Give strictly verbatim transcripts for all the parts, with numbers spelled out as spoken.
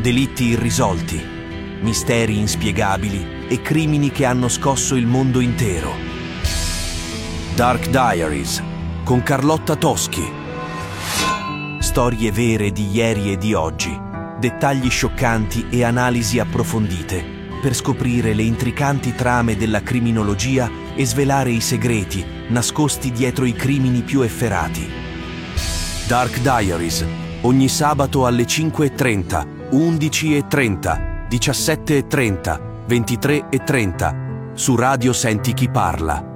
delitti irrisolti, misteri inspiegabili e crimini che hanno scosso il mondo intero. Dark Diaries con Carlotta Toschi. Storie vere di ieri e di oggi, dettagli scioccanti e analisi approfondite per scoprire le intricanti trame della criminologia e svelare i segreti nascosti dietro i crimini più efferati. Dark Diaries, ogni sabato alle cinque e trenta, undici e trenta, diciassette e trenta, ventitré e trenta, su Radio Senti Chi Parla.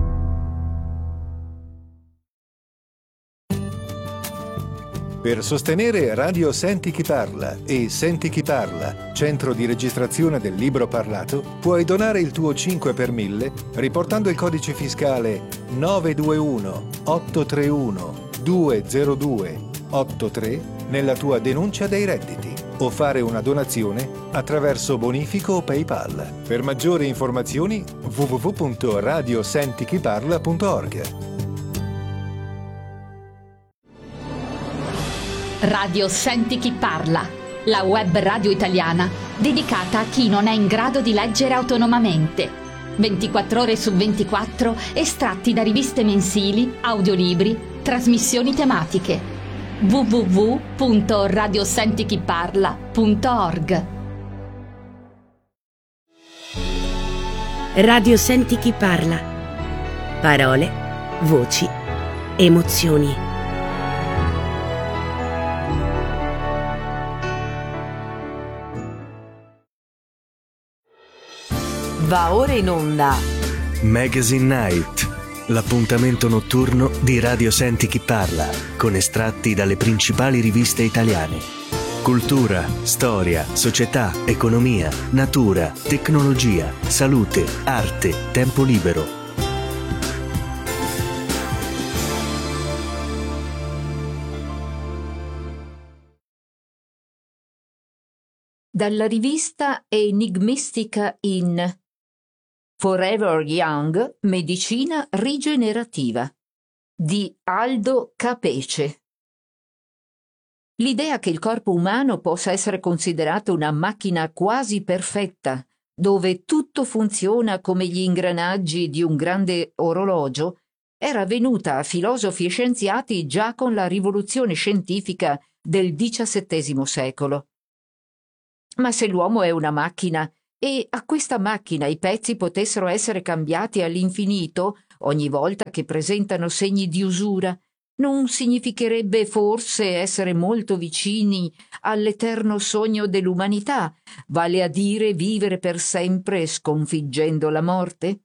Per sostenere Radio Senti Chi Parla e Senti Chi Parla, centro di registrazione del libro parlato, puoi donare il tuo cinque per mille riportando il codice fiscale nove due uno otto tre uno due zero due otto tre nella tua denuncia dei redditi o fare una donazione attraverso bonifico o PayPal. Per maggiori informazioni w w w punto radio senti chi parla punto org. Radio Senti Chi Parla, la web radio italiana dedicata a chi non è in grado di leggere autonomamente. ventiquattro ore su ventiquattro estratti da riviste mensili, audiolibri, trasmissioni tematiche. w w w punto radio senti chi parla punto org. Radio Senti Chi Parla. Parole, voci, emozioni. Va ora in onda Magazine Night, l'appuntamento notturno di Radio Senti Chi Parla, con estratti dalle principali riviste italiane. Cultura, storia, società, economia, natura, tecnologia, salute, arte, tempo libero. Dalla rivista enigmistica in Forever Young, medicina rigenerativa di Aldo Capece. L'idea che il corpo umano possa essere considerato una macchina quasi perfetta, dove tutto funziona come gli ingranaggi di un grande orologio, era venuta a filosofi e scienziati già con la rivoluzione scientifica del diciassettesimo secolo. Ma se l'uomo è una macchina e a questa macchina i pezzi potessero essere cambiati all'infinito ogni volta che presentano segni di usura, non significherebbe forse essere molto vicini all'eterno sogno dell'umanità, vale a dire vivere per sempre sconfiggendo la morte?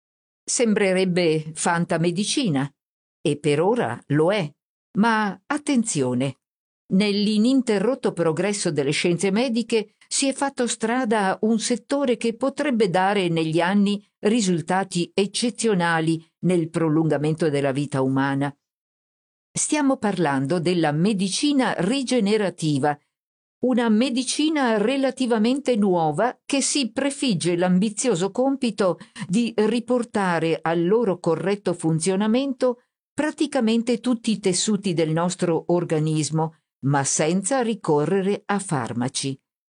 Sembrerebbe fantamedicina, e per ora lo è, ma attenzione! Nell'ininterrotto progresso delle scienze mediche si è fatto strada un settore che potrebbe dare negli anni risultati eccezionali nel prolungamento della vita umana. Stiamo parlando della medicina rigenerativa, una medicina relativamente nuova che si prefigge l'ambizioso compito di riportare al loro corretto funzionamento praticamente tutti i tessuti del nostro organismo, ma senza ricorrere a farmaci.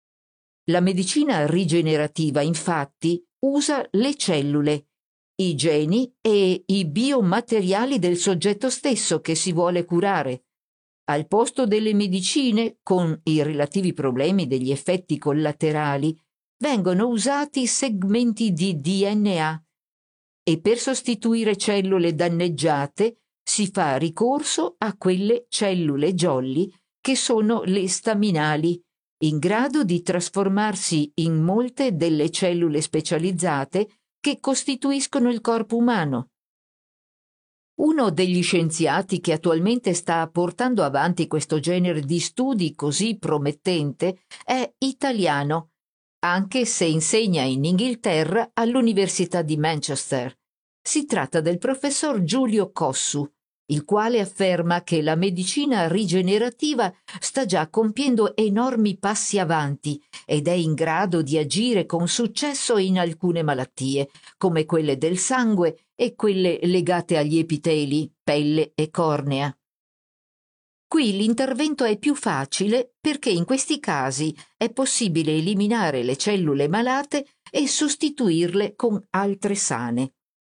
La medicina rigenerativa, infatti, usa le cellule, i geni e i biomateriali del soggetto stesso che si vuole curare. Al posto delle medicine, con i relativi problemi degli effetti collaterali, vengono usati segmenti di D N A e per sostituire cellule danneggiate si fa ricorso a quelle cellule jolly che sono le staminali, in grado di trasformarsi in molte delle cellule specializzate che costituiscono il corpo umano. Uno degli scienziati che attualmente sta portando avanti questo genere di studi così promettente è italiano, anche se insegna in Inghilterra all'Università di Manchester. Si tratta del professor Giulio Cossu, il quale afferma che la medicina rigenerativa sta già compiendo enormi passi avanti ed è in grado di agire con successo in alcune malattie, come quelle del sangue e quelle legate agli epiteli, pelle e cornea. Qui l'intervento è più facile perché in questi casi è possibile eliminare le cellule malate e sostituirle con altre sane.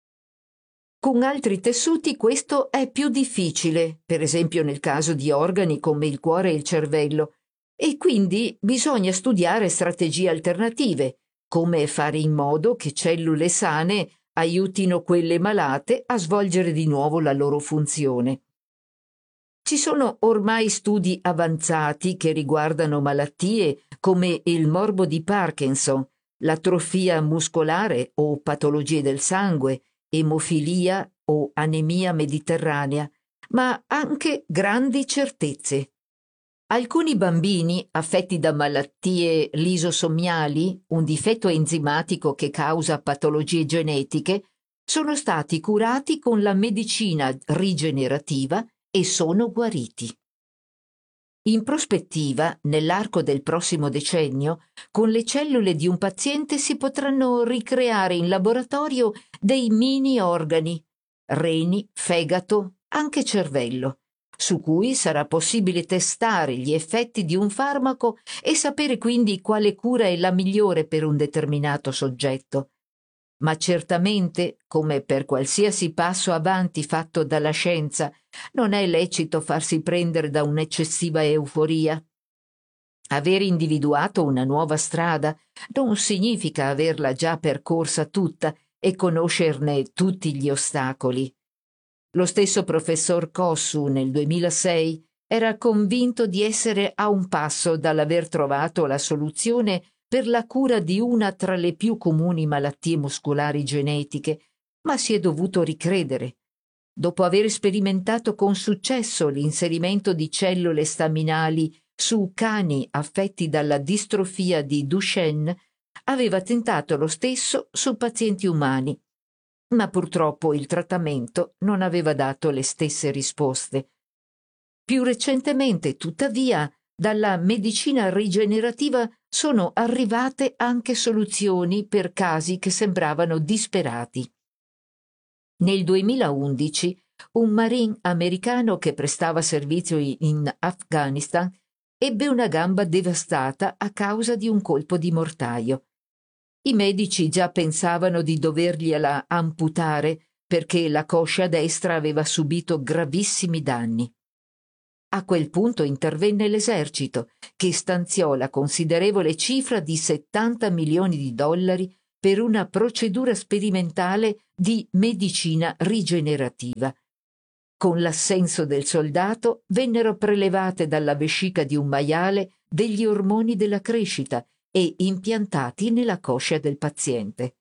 Con altri tessuti questo è più difficile, per esempio nel caso di organi come il cuore e il cervello, e quindi bisogna studiare strategie alternative, come fare in modo che cellule sane aiutino quelle malate a svolgere di nuovo la loro funzione. Ci sono ormai studi avanzati che riguardano malattie come il morbo di Parkinson, l'atrofia muscolare o patologie del sangue, emofilia o anemia mediterranea, ma anche grandi certezze. Alcuni bambini affetti da malattie lisosomiali, un difetto enzimatico che causa patologie genetiche, sono stati curati con la medicina rigenerativa e sono guariti. In prospettiva, nell'arco del prossimo decennio, con le cellule di un paziente si potranno ricreare in laboratorio dei mini organi, reni, fegato, anche cervello, su cui sarà possibile testare gli effetti di un farmaco e sapere quindi quale cura è la migliore per un determinato soggetto. Ma certamente, come per qualsiasi passo avanti fatto dalla scienza, non è lecito farsi prendere da un'eccessiva euforia. Aver individuato una nuova strada non significa averla già percorsa tutta e conoscerne tutti gli ostacoli. Lo stesso professor Kossu nel duemilasei era convinto di essere a un passo dall'aver trovato la soluzione per la cura di una tra le più comuni malattie muscolari genetiche, ma si è dovuto ricredere. Dopo aver sperimentato con successo l'inserimento di cellule staminali su cani affetti dalla distrofia di Duchenne, aveva tentato lo stesso su pazienti umani, ma purtroppo il trattamento non aveva dato le stesse risposte. Più recentemente, tuttavia, dalla medicina rigenerativa sono arrivate anche soluzioni per casi che sembravano disperati. Nel duemilaundici un marine americano che prestava servizio in Afghanistan ebbe una gamba devastata a causa di un colpo di mortaio. I medici già pensavano di dovergliela amputare perché la coscia destra aveva subito gravissimi danni. A quel punto intervenne l'esercito, che stanziò la considerevole cifra di settanta milioni di dollari per una procedura sperimentale di medicina rigenerativa. Con l'assenso del soldato vennero prelevate dalla vescica di un maiale degli ormoni della crescita e impiantati nella coscia del paziente.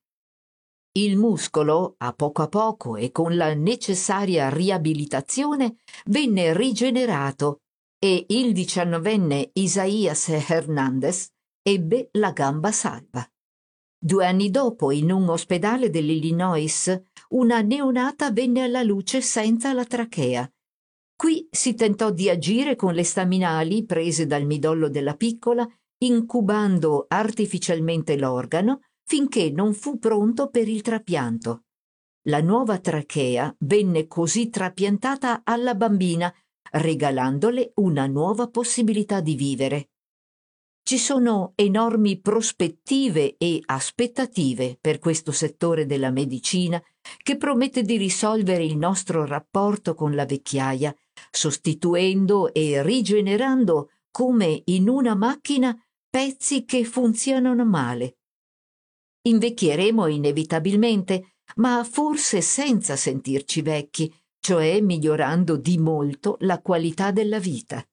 Il muscolo, a poco a poco e con la necessaria riabilitazione, venne rigenerato e il diciannovenne Isaías Hernández ebbe la gamba salva. Due anni dopo, in un ospedale dell'Illinois, una neonata venne alla luce senza la trachea. Qui si tentò di agire con le staminali prese dal midollo della piccola, incubando artificialmente l'organo finché non fu pronto per il trapianto. La nuova trachea venne così trapiantata alla bambina, regalandole una nuova possibilità di vivere. Ci sono enormi prospettive e aspettative per questo settore della medicina che promette di risolvere il nostro rapporto con la vecchiaia, sostituendo e rigenerando come in una macchina pezzi che funzionano male. Invecchieremo inevitabilmente, ma forse senza sentirci vecchi, cioè migliorando di molto la qualità della vita.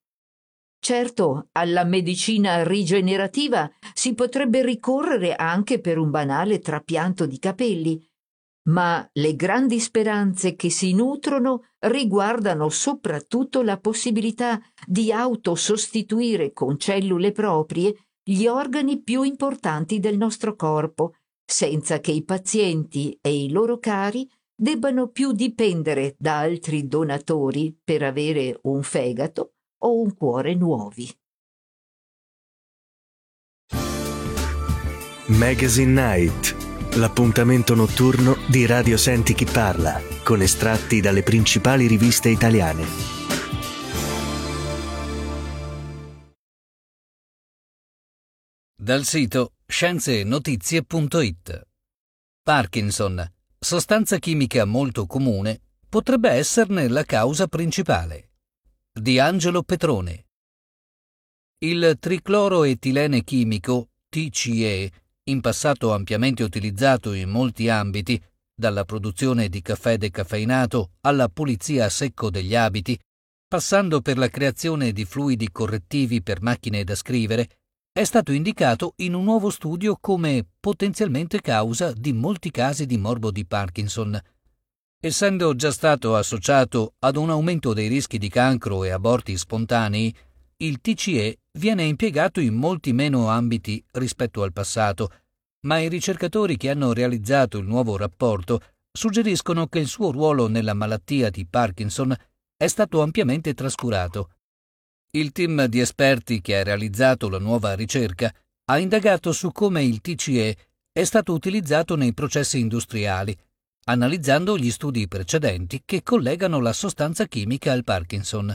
Certo, alla medicina rigenerativa si potrebbe ricorrere anche per un banale trapianto di capelli, ma le grandi speranze che si nutrono riguardano soprattutto la possibilità di autosostituire con cellule proprie gli organi più importanti del nostro corpo, senza che i pazienti e i loro cari debbano più dipendere da altri donatori per avere un fegato o un cuore nuovi. Magazine Night, l'appuntamento notturno di Radio Senti Chi Parla, con estratti dalle principali riviste italiane. Dal sito scienze e notizie punto it. Parkinson, sostanza chimica molto comune, potrebbe esserne la causa principale. Di Angelo Petrone. Il tricloroetilene chimico, T C E, in passato ampiamente utilizzato in molti ambiti, dalla produzione di caffè decaffeinato alla pulizia a secco degli abiti, passando per la creazione di fluidi correttivi per macchine da scrivere, è stato indicato in un nuovo studio come potenzialmente causa di molti casi di morbo di Parkinson. Essendo già stato associato ad un aumento dei rischi di cancro e aborti spontanei, il T C E viene impiegato in molti meno ambiti rispetto al passato, ma i ricercatori che hanno realizzato il nuovo rapporto suggeriscono che il suo ruolo nella malattia di Parkinson è stato ampiamente trascurato. Il team di esperti che ha realizzato la nuova ricerca ha indagato su come il T C E è stato utilizzato nei processi industriali, analizzando gli studi precedenti che collegano la sostanza chimica al Parkinson.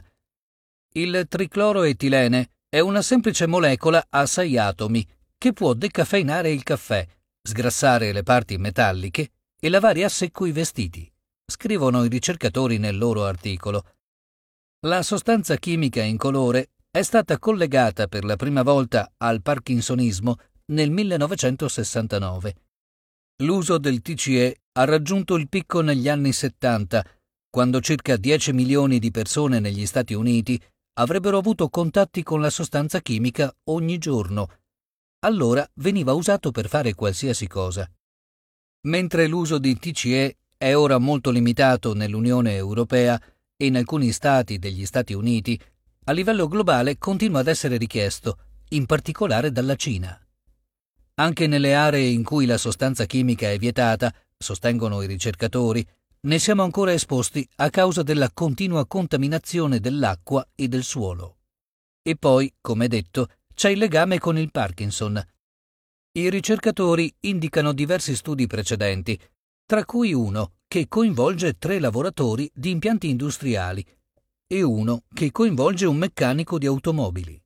Il tricloroetilene è una semplice molecola a sei atomi che può decaffeinare il caffè, sgrassare le parti metalliche e lavare a secco i vestiti, scrivono i ricercatori nel loro articolo. La sostanza chimica incolore è stata collegata per la prima volta al parkinsonismo nel millenovecentosessantanove. L'uso del T C E ha raggiunto il picco negli anni settanta, quando circa dieci milioni di persone negli Stati Uniti avrebbero avuto contatti con la sostanza chimica ogni giorno. Allora veniva usato per fare qualsiasi cosa. Mentre l'uso di T C E è ora molto limitato nell'Unione Europea e in alcuni stati degli Stati Uniti, a livello globale continua ad essere richiesto, in particolare dalla Cina. Anche nelle aree in cui la sostanza chimica è vietata, sostengono i ricercatori, ne siamo ancora esposti a causa della continua contaminazione dell'acqua e del suolo. E poi, come detto, c'è il legame con il Parkinson. I ricercatori indicano diversi studi precedenti, tra cui uno che coinvolge tre lavoratori di impianti industriali e uno che coinvolge un meccanico di automobili.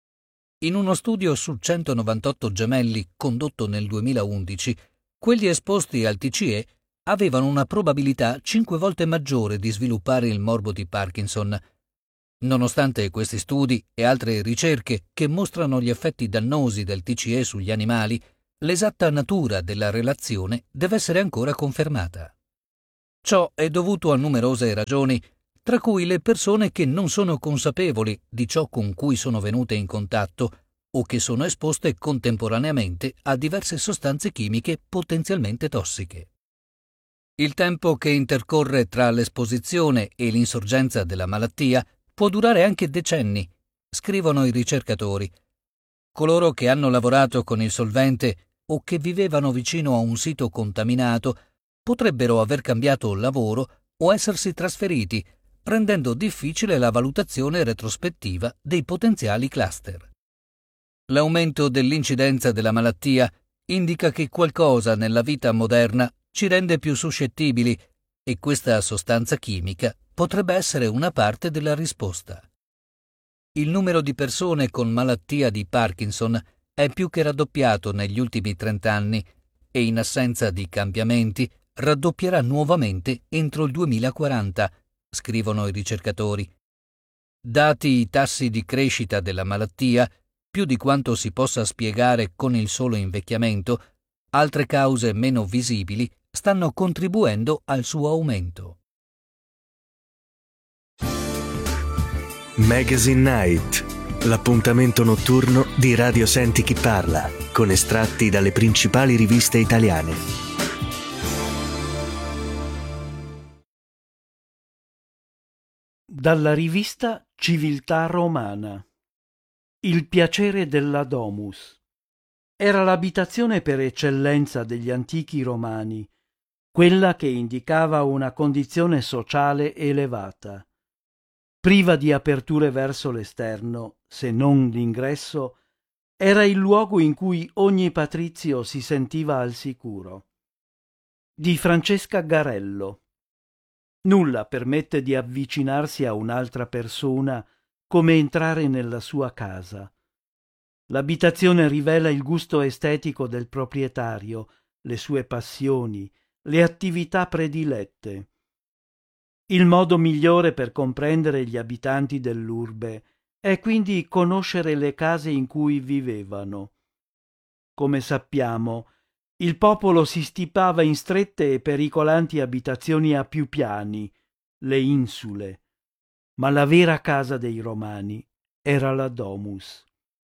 In uno studio su centonovantotto gemelli condotto nel duemilaundici, quelli esposti al T C E avevano una probabilità cinque volte maggiore di sviluppare il morbo di Parkinson. Nonostante questi studi e altre ricerche che mostrano gli effetti dannosi del T C E sugli animali, l'esatta natura della relazione deve essere ancora confermata. Ciò è dovuto a numerose ragioni, tra cui le persone che non sono consapevoli di ciò con cui sono venute in contatto o che sono esposte contemporaneamente a diverse sostanze chimiche potenzialmente tossiche. Il tempo che intercorre tra l'esposizione e l'insorgenza della malattia può durare anche decenni, scrivono i ricercatori. Coloro che hanno lavorato con il solvente o che vivevano vicino a un sito contaminato potrebbero aver cambiato lavoro o essersi trasferiti, rendendo difficile la valutazione retrospettiva dei potenziali cluster. L'aumento dell'incidenza della malattia indica che qualcosa nella vita moderna ci rende più suscettibili e questa sostanza chimica potrebbe essere una parte della risposta. Il numero di persone con malattia di Parkinson è più che raddoppiato negli ultimi trent'anni e in assenza di cambiamenti raddoppierà nuovamente entro il duemilaquaranta, scrivono i ricercatori. Dati i tassi di crescita della malattia, più di quanto si possa spiegare con il solo invecchiamento, altre cause meno visibili stanno contribuendo al suo aumento. Magazine Night, l'appuntamento notturno di Radio Senti Chi Parla, con estratti dalle principali riviste italiane. Dalla rivista Civiltà Romana. Il piacere della domus. Era l'abitazione per eccellenza degli antichi romani, quella che indicava una condizione sociale elevata. Priva di aperture verso l'esterno, se non l'ingresso, era il luogo in cui ogni patrizio si sentiva al sicuro. Di Francesca Garello. Nulla permette di avvicinarsi a un'altra persona come entrare nella sua casa. L'abitazione rivela il gusto estetico del proprietario, le sue passioni, le attività predilette. Il modo migliore per comprendere gli abitanti dell'urbe è quindi conoscere le case in cui vivevano. Come sappiamo, il popolo si stipava in strette e pericolanti abitazioni a più piani, le insule, ma la vera casa dei Romani era la domus.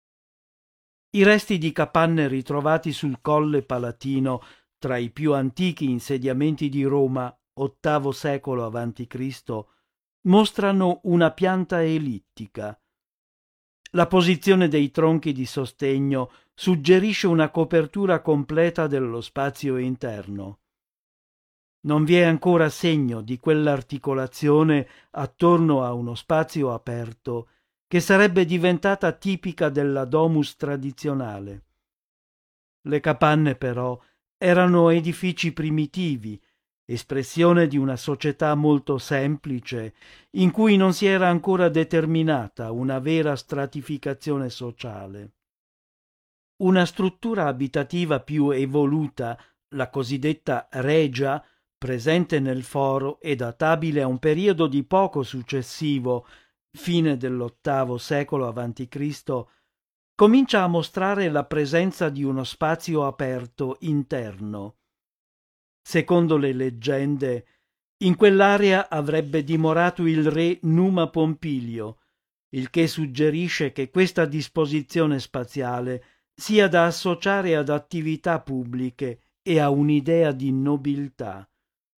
I resti di capanne ritrovati sul Colle Palatino, tra i più antichi insediamenti di Roma, ottavo secolo avanti Cristo, mostrano una pianta ellittica. La posizione dei tronchi di sostegno suggerisce una copertura completa dello spazio interno. Non vi è ancora segno di quell'articolazione attorno a uno spazio aperto che sarebbe diventata tipica della domus tradizionale. Le capanne, però, erano edifici primitivi, espressione di una società molto semplice, in cui non si era ancora determinata una vera stratificazione sociale. Una struttura abitativa più evoluta, la cosiddetta regia, presente nel foro e databile a un periodo di poco successivo, fine dell'ottavo secolo avanti Cristo, comincia a mostrare la presenza di uno spazio aperto interno. Secondo le leggende, in quell'area avrebbe dimorato il re Numa Pompilio, il che suggerisce che questa disposizione spaziale sia da associare ad attività pubbliche e a un'idea di nobiltà.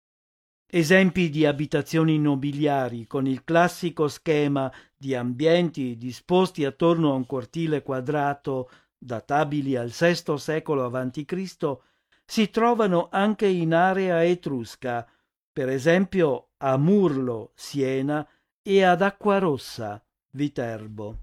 Esempi di abitazioni nobiliari con il classico schema di ambienti disposti attorno a un cortile quadrato, databili al sesto secolo avanti Cristo, si trovano anche in area etrusca, per esempio a Murlo, Siena, e ad Acquarossa, Viterbo.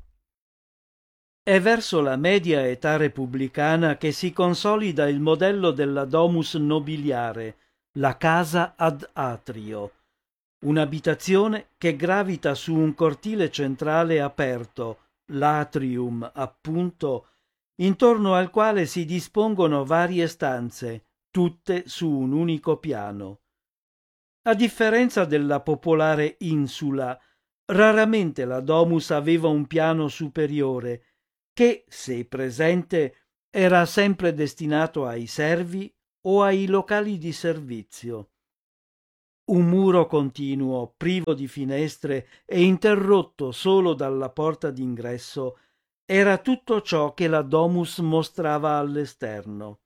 È verso la media età repubblicana che si consolida il modello della domus nobiliare, la casa ad atrio, un'abitazione che gravita su un cortile centrale aperto, l'atrium appunto, intorno al quale si dispongono varie stanze, tutte su un unico piano. A differenza della popolare insula, raramente la domus aveva un piano superiore, che, se presente, era sempre destinato ai servi o ai locali di servizio. Un muro continuo, privo di finestre e interrotto solo dalla porta d'ingresso, era tutto ciò che la domus mostrava all'esterno.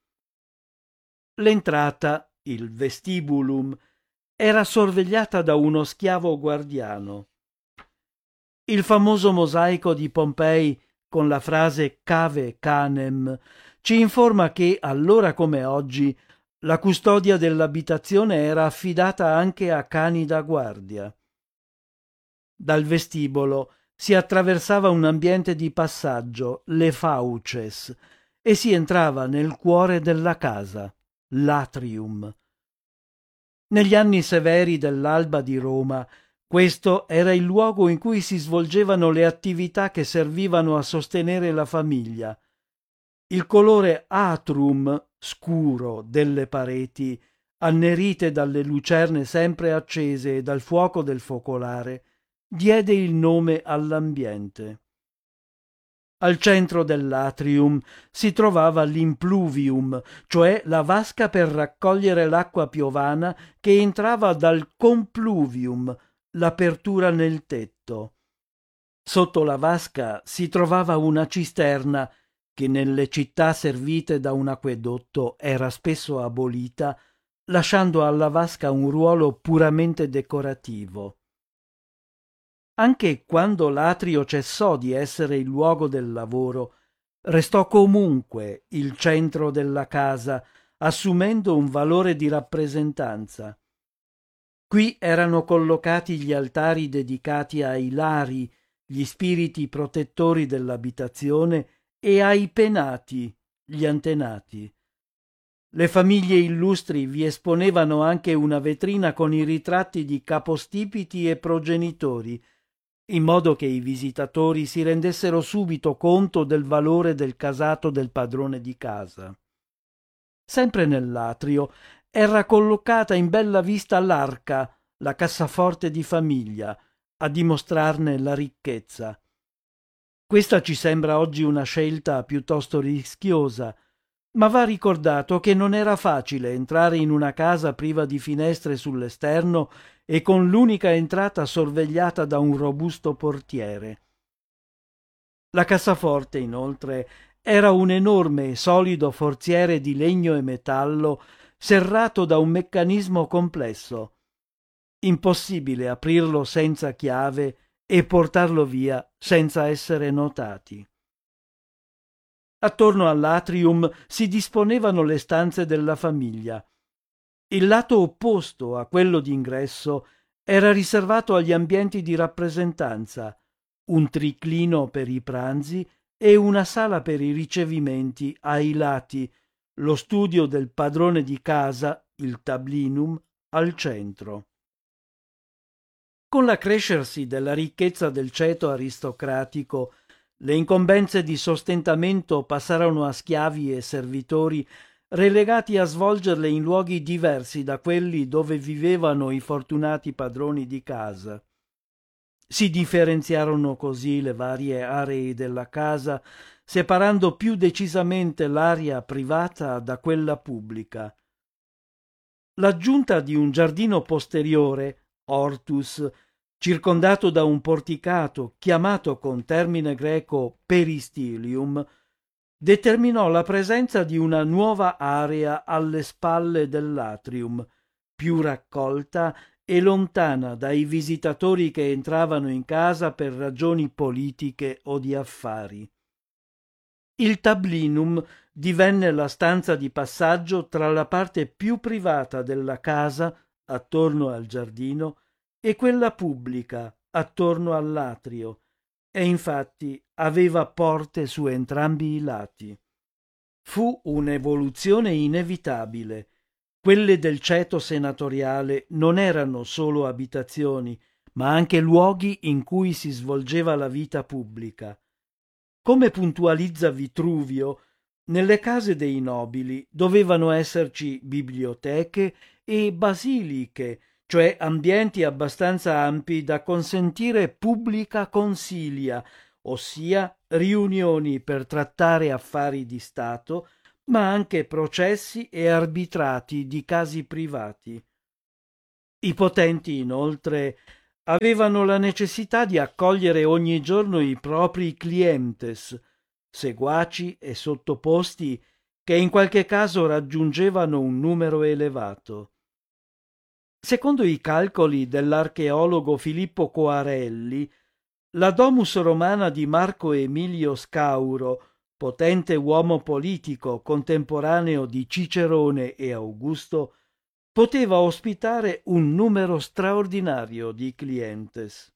L'entrata, il vestibulum, era sorvegliata da uno schiavo guardiano. Il famoso mosaico di Pompei con la frase cave canem ci informa che, allora come oggi, la custodia dell'abitazione era affidata anche a cani da guardia. Dal vestibolo si attraversava un ambiente di passaggio, le fauces, e si entrava nel cuore della casa, l'atrium. Negli anni severi dell'alba di Roma, questo era il luogo in cui si svolgevano le attività che servivano a sostenere la famiglia. Il colore atrum, scuro, delle pareti, annerite dalle lucerne sempre accese e dal fuoco del focolare, diede il nome all'ambiente. Al centro dell'atrium si trovava l'impluvium, cioè la vasca per raccogliere l'acqua piovana che entrava dal compluvium, l'apertura nel tetto. Sotto la vasca si trovava una cisterna che nelle città servite da un acquedotto era spesso abolita, lasciando alla vasca un ruolo puramente decorativo. Anche quando l'atrio cessò di essere il luogo del lavoro, restò comunque il centro della casa, assumendo un valore di rappresentanza. Qui erano collocati gli altari dedicati ai lari, gli spiriti protettori dell'abitazione, e ai penati, gli antenati. Le famiglie illustri vi esponevano anche una vetrina con i ritratti di capostipiti e progenitori, in modo che i visitatori si rendessero subito conto del valore del casato del padrone di casa. Sempre nell'atrio era collocata in bella vista l'arca, la cassaforte di famiglia, a dimostrarne la ricchezza. Questa ci sembra oggi una scelta piuttosto rischiosa, ma va ricordato che non era facile entrare in una casa priva di finestre sull'esterno e con l'unica entrata sorvegliata da un robusto portiere. La cassaforte, inoltre, era un enorme e solido forziere di legno e metallo serrato da un meccanismo complesso. Impossibile aprirlo senza chiave e portarlo via senza essere notati. Attorno all'atrium si disponevano le stanze della famiglia. Il lato opposto a quello d'ingresso era riservato agli ambienti di rappresentanza, un triclino per i pranzi e una sala per i ricevimenti ai lati, lo studio del padrone di casa, il tablinum, al centro. Con l'accrescersi della ricchezza del ceto aristocratico, le incombenze di sostentamento passarono a schiavi e servitori relegati a svolgerle in luoghi diversi da quelli dove vivevano i fortunati padroni di casa. Si differenziarono così le varie aree della casa, separando più decisamente l'area privata da quella pubblica. L'aggiunta di un giardino posteriore, hortus, circondato da un porticato chiamato con termine greco peristilium, determinò la presenza di una nuova area alle spalle dell'atrium, più raccolta e lontana dai visitatori che entravano in casa per ragioni politiche o di affari. Il tablinum divenne la stanza di passaggio tra la parte più privata della casa, attorno al giardino, e quella pubblica, attorno all'atrio, e infatti aveva porte su entrambi i lati. Fu un'evoluzione inevitabile. Quelle del ceto senatoriale non erano solo abitazioni, ma anche luoghi in cui si svolgeva la vita pubblica. Come puntualizza Vitruvio, nelle case dei nobili dovevano esserci biblioteche e basiliche, cioè ambienti abbastanza ampi da consentire pubblica consilia, ossia riunioni per trattare affari di Stato, ma anche processi e arbitrati di casi privati. I potenti, inoltre, avevano la necessità di accogliere ogni giorno i propri clientes, seguaci e sottoposti che in qualche caso raggiungevano un numero elevato. Secondo i calcoli dell'archeologo Filippo Coarelli, la domus romana di Marco Emilio Scauro, potente uomo politico contemporaneo di Cicerone e Augusto, poteva ospitare un numero straordinario di clientes.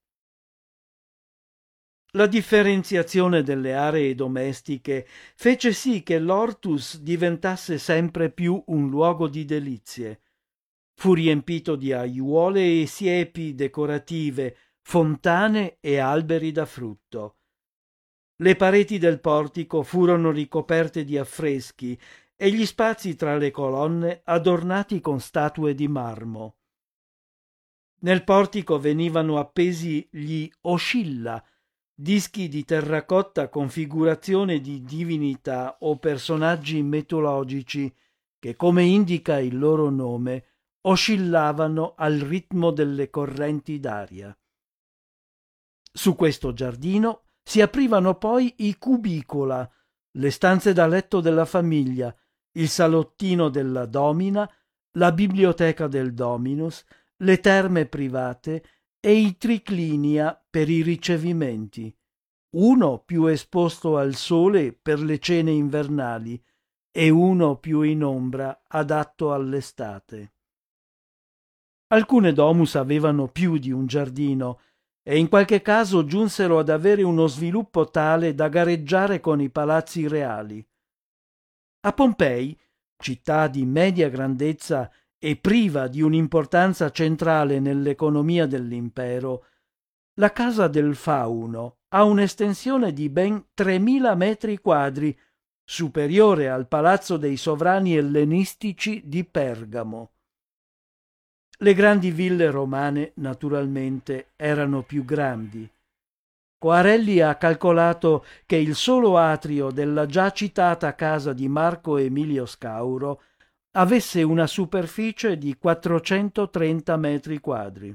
La differenziazione delle aree domestiche fece sì che l'hortus diventasse sempre più un luogo di delizie. Fu riempito di aiuole e siepi decorative, fontane e alberi da frutto. Le pareti del portico furono ricoperte di affreschi e gli spazi tra le colonne adornati con statue di marmo. Nel portico venivano appesi gli oscilla, dischi di terracotta con figurazione di divinità o personaggi mitologici che, come indica il loro nome, oscillavano al ritmo delle correnti d'aria. Su questo giardino si aprivano poi i cubicola, le stanze da letto della famiglia, il salottino della domina, la biblioteca del dominus, le terme private e i triclinia per i ricevimenti, uno più esposto al sole per le cene invernali e uno più in ombra adatto all'estate. Alcune domus avevano più di un giardino e in qualche caso giunsero ad avere uno sviluppo tale da gareggiare con i palazzi reali. A Pompei, città di media grandezza e priva di un'importanza centrale nell'economia dell'impero, La casa del fauno ha un'estensione di ben tremila metri quadri, superiore al palazzo dei sovrani ellenistici di Pergamo. Le grandi ville romane, naturalmente, erano più grandi. Coarelli ha calcolato che il solo atrio della già citata casa di Marco Emilio Scauro avesse una superficie di quattrocentotrenta metri quadri.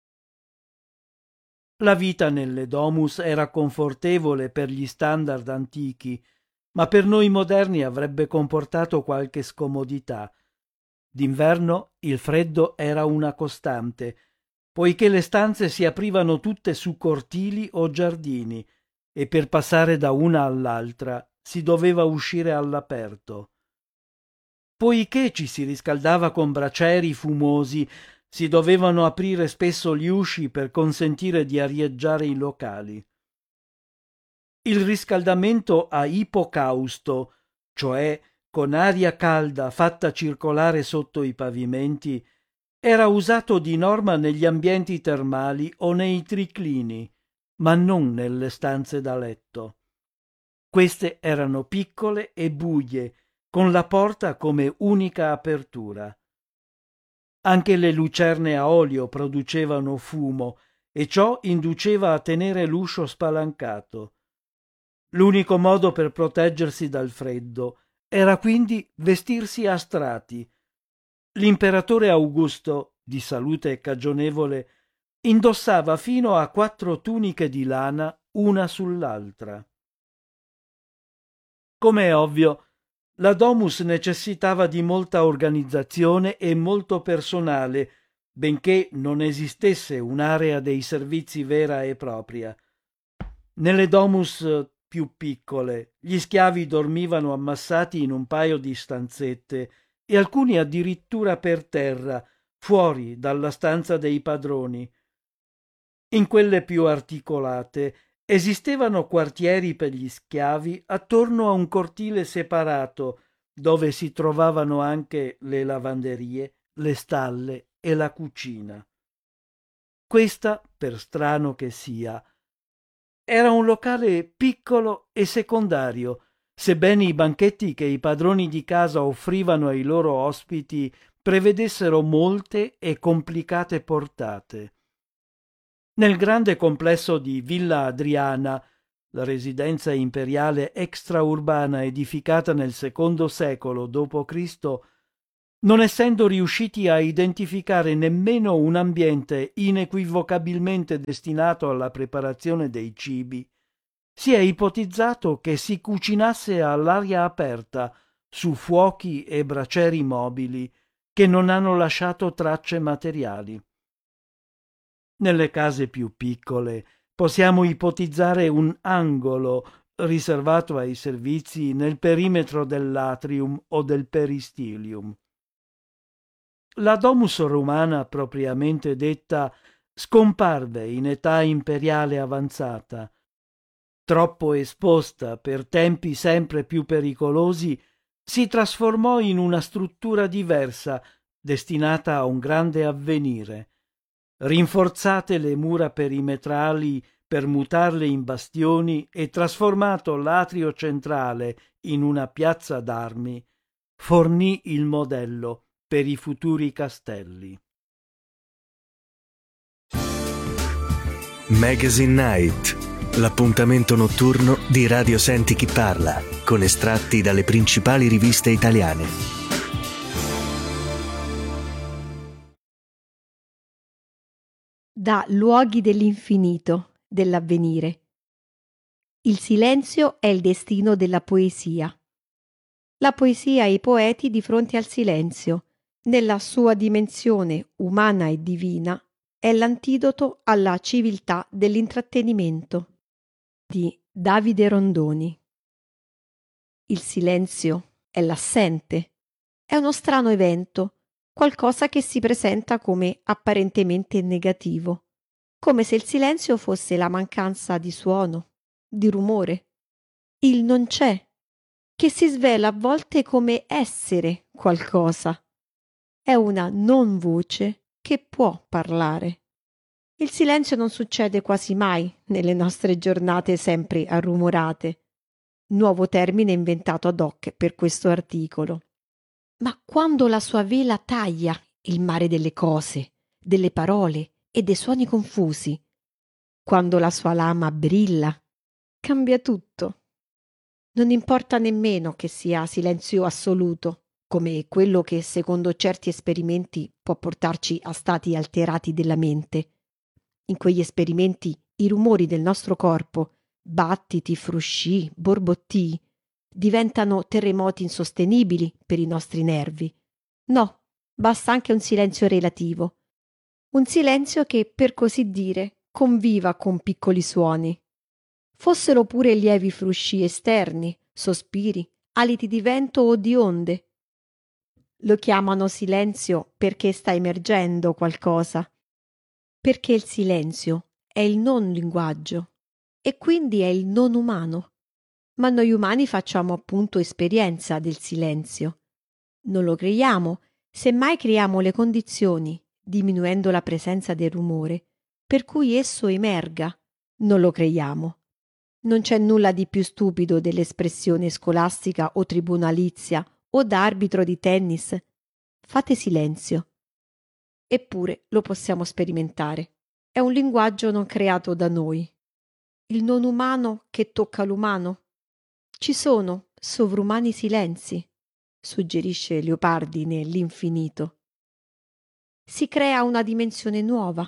La vita nelle domus era confortevole per gli standard antichi, ma per noi moderni avrebbe comportato qualche scomodità. D'inverno il freddo era una costante, poiché le stanze si aprivano tutte su cortili o giardini e per passare da una all'altra si doveva uscire all'aperto. Poiché ci si riscaldava con bracieri fumosi, si dovevano aprire spesso gli usci per consentire di arieggiare i locali. Il riscaldamento a ipocausto, cioè con aria calda fatta circolare sotto i pavimenti, era usato di norma negli ambienti termali o nei triclini, ma non nelle stanze da letto. Queste erano piccole e buie, con la porta come unica apertura. Anche le lucerne a olio producevano fumo e ciò induceva a tenere l'uscio spalancato. L'unico modo per proteggersi dal freddo era quindi vestirsi a strati. L'imperatore Augusto, di salute cagionevole, indossava fino a quattro tuniche di lana una sull'altra. Come è ovvio, la domus necessitava di molta organizzazione e molto personale, benché non esistesse un'area dei servizi vera e propria. Nelle domus più piccole gli schiavi dormivano ammassati in un paio di stanzette e alcuni addirittura per terra, fuori dalla stanza dei padroni. In quelle più articolate esistevano quartieri per gli schiavi attorno a un cortile separato, dove si trovavano anche le lavanderie, le stalle e la cucina. Questa, per strano che sia, era un locale piccolo e secondario, sebbene i banchetti che i padroni di casa offrivano ai loro ospiti prevedessero molte e complicate portate. Nel grande complesso di Villa Adriana, la residenza imperiale extraurbana edificata nel secondo secolo dopo Cristo, non essendo riusciti a identificare nemmeno un ambiente inequivocabilmente destinato alla preparazione dei cibi, si è ipotizzato che si cucinasse all'aria aperta su fuochi e bracieri mobili che non hanno lasciato tracce materiali. Nelle case più piccole possiamo ipotizzare un angolo riservato ai servizi nel perimetro dell'atrium o del peristilium. La domus romana propriamente detta scomparve in età imperiale avanzata. Troppo esposta per tempi sempre più pericolosi, si trasformò in una struttura diversa, destinata a un grande avvenire. Rinforzate le mura perimetrali per mutarle in bastioni e trasformato l'atrio centrale in una piazza d'armi, fornì il modello per i futuri castelli. Magazine Night, l'appuntamento notturno di Radio Senti Chi Parla, con estratti dalle principali riviste italiane. Da Luoghi dell'infinito, dell'avvenire. Il silenzio è il destino della poesia. La poesia e i poeti di fronte al silenzio, nella sua dimensione umana e divina, è l'antidoto alla civiltà dell'intrattenimento. Di Davide Rondoni. Il silenzio è l'assente, è uno strano evento, qualcosa che si presenta come apparentemente negativo, come se il silenzio fosse la mancanza di suono, di rumore, il non c'è, che si svela a volte come essere qualcosa. È una non voce che può parlare. Il silenzio non succede quasi mai nelle nostre giornate sempre arrumorate. Nuovo termine inventato ad hoc per questo articolo. Ma quando la sua vela taglia il mare delle cose, delle parole e dei suoni confusi, quando la sua lama brilla, cambia tutto. Non importa nemmeno che sia silenzio assoluto, come quello che secondo certi esperimenti può portarci a stati alterati della mente. In quegli esperimenti i rumori del nostro corpo, battiti, frusci, borbottii, diventano terremoti insostenibili per i nostri nervi. No, basta anche un silenzio relativo. Un silenzio che, per così dire, conviva con piccoli suoni. Fossero pure lievi frusci esterni, sospiri, aliti di vento o di onde. Lo chiamano silenzio perché sta emergendo qualcosa. Perché il silenzio è il non linguaggio e quindi è il non umano. Ma noi umani facciamo appunto esperienza del silenzio. Non lo creiamo, semmai creiamo le condizioni, diminuendo la presenza del rumore, per cui esso emerga. Non lo creiamo. Non c'è nulla di più stupido dell'espressione scolastica o tribunalizia o da arbitro di tennis. Fate silenzio. Eppure lo possiamo sperimentare. È un linguaggio non creato da noi. Il non umano che tocca l'umano. Ci sono sovrumani silenzi, suggerisce Leopardi nell'Infinito. Si crea una dimensione nuova.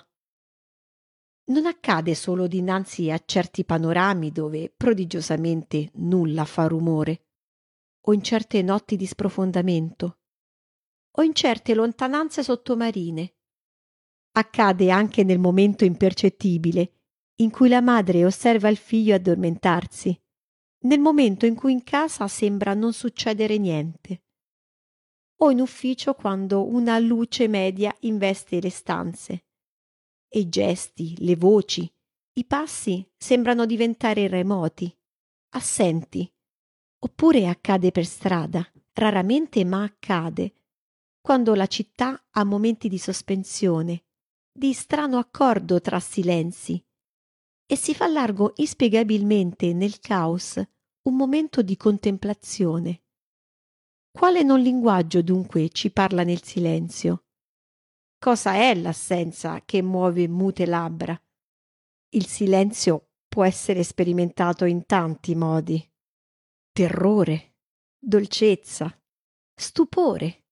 Non accade solo dinanzi a certi panorami dove prodigiosamente nulla fa rumore, o in certe notti di sprofondamento, o in certe lontananze sottomarine. Accade anche nel momento impercettibile in cui la madre osserva il figlio addormentarsi, nel momento in cui in casa sembra non succedere niente, o in ufficio quando una luce media investe le stanze e i gesti, le voci, i passi sembrano diventare remoti, assenti. Oppure accade per strada, raramente ma accade, quando la città ha momenti di sospensione, di strano accordo tra silenzi, e si fa largo inspiegabilmente nel caos un momento di contemplazione. Quale non linguaggio dunque ci parla nel silenzio? Cosa è l'assenza che muove mute labbra? Il silenzio può essere sperimentato in tanti modi. Terrore, dolcezza, stupore,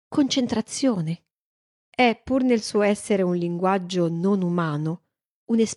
concentrazione. È, pur nel suo essere un linguaggio non umano, un'esperienza